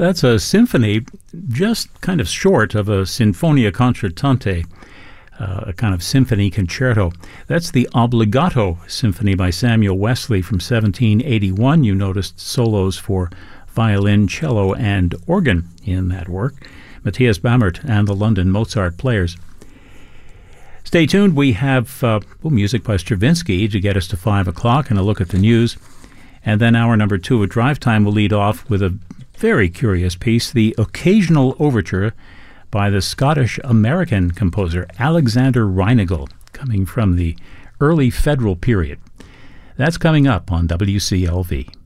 That's a symphony just kind of short of a Sinfonia Concertante, a kind of symphony concerto. That's the Obbligato Symphony by Samuel Wesley from 1781. You noticed solos for violin, cello, and organ in that work. Matthias Bammert and the London Mozart Players. Stay tuned. We have music by Stravinsky to get us to 5 o'clock and a look at the news. And then hour number 2 of Drive Time will lead off with a very curious piece, the Occasional Overture by the Scottish-American composer Alexander Reinagel, coming from the early Federal period. That's coming up on WCLV.